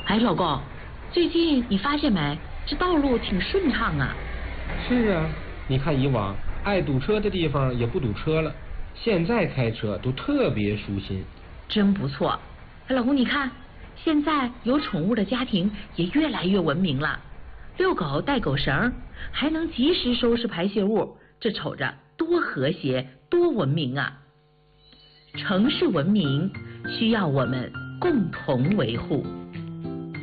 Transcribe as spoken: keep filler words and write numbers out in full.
哎，老公，最近你发现没？这道路挺顺畅啊。 是啊，你看以往爱堵车的地方也不堵车了，现在开车都特别舒心。 真不错。哎，老公，你看，现在有宠物的家庭也越来越文明了，遛狗带狗绳，还能及时收拾排泄物，这瞅着多和谐，多文明啊！城市文明需要我们共同维护。